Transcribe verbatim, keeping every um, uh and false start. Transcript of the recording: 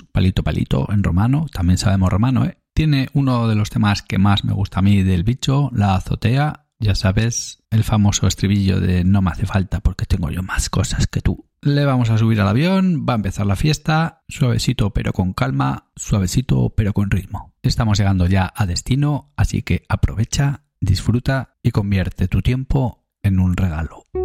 Blues, Palito Palito en romano, también sabemos romano, ¿eh? Tiene uno de los temas que más me gusta a mí del Bicho, La Azotea, ya sabes, el famoso estribillo de no me hace falta porque tengo yo más cosas que tú. Le vamos a subir al avión, va a empezar la fiesta, suavecito pero con calma, suavecito pero con ritmo. Estamos llegando ya a destino, así que aprovecha, disfruta y convierte tu tiempo en un regalo.